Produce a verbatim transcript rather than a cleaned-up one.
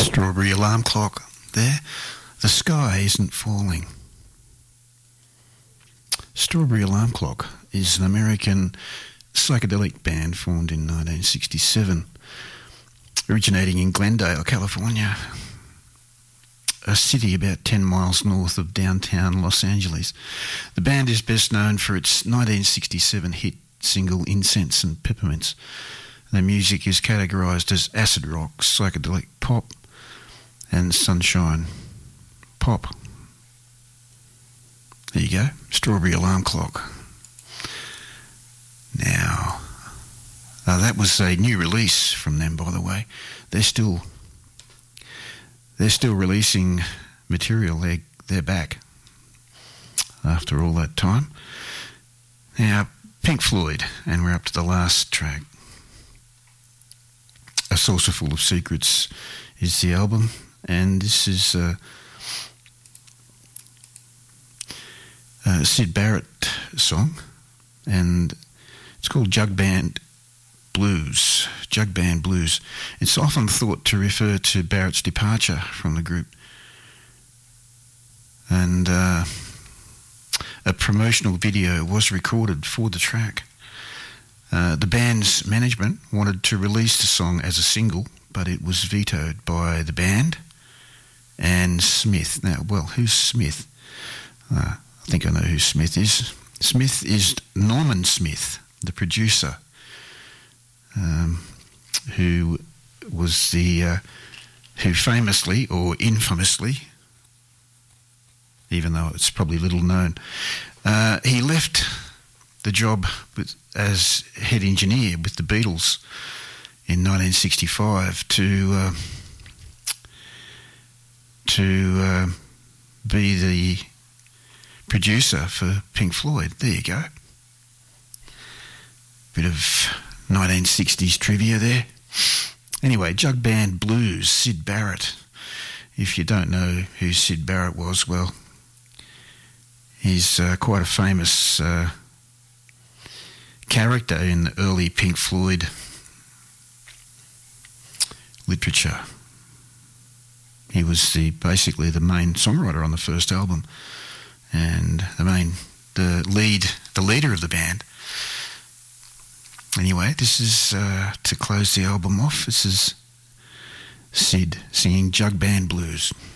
Strawberry Alarm Clock there. The Sky Isn't Falling. Strawberry Alarm Clock is an American psychedelic band formed in nineteen sixty-seven, originating in Glendale, California, a city about ten miles north of downtown Los Angeles. The band is best known for its nineteen sixty-seven hit single Incense and Peppermints. Their music is categorised as acid rock, psychedelic pop and sunshine pop. There you go, Strawberry Alarm Clock. Now, uh, that was a new release from them, by the way. They're still they're still releasing material. They're they're back after all that time. Now, Pink Floyd, and we're up to the last track. A Saucer Full of Secrets is the album, and this is uh, a Syd Barrett song, and it's called Jug Band Blues. Jug Band Blues. It's often thought to refer to Barrett's departure from the group, and uh, a promotional video was recorded for the track. Uh, the band's management wanted to release the song as a single, but it was vetoed by the band and Smith. Now, well, who's Smith? Uh, I think I know who Smith is. Smith is Norman Smith, the producer, um, who was the, uh, who famously or infamously, even though it's probably little known, uh, he left the job with, as head engineer with the Beatles in nineteen sixty-five to uh, to uh, be the producer for Pink Floyd. There you go. Bit of nineteen sixties trivia there. Anyway, Jug Band Blues, Syd Barrett. If you don't know who Syd Barrett was, well, he's uh, quite a famous uh, character in the early Pink Floyd literature. He was the basically the main songwriter on the first album, and the main, the lead, the leader of the band. Anyway, this is uh, to close the album off. This is Syd singing Jug Band Blues.